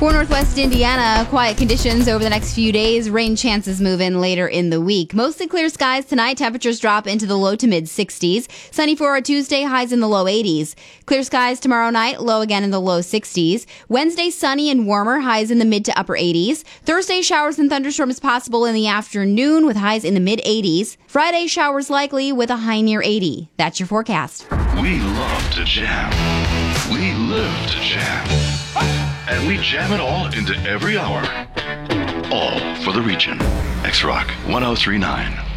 For Northwest Indiana, quiet conditions over the next few days. Rain chances move in later in the week. Mostly clear skies tonight. Temperatures drop into the low to mid 60s. Sunny for our Tuesday, highs in the low 80s. Clear skies tomorrow night, low again in the low 60s. Wednesday, sunny and warmer, highs in the mid to upper 80s. Thursday, showers and thunderstorms possible in the afternoon with highs in the mid 80s. Friday, showers likely with a high near 80. That's your forecast. We love to jam. We live to jam. And we jam it all into every hour. All for the region. X-Rock 1039.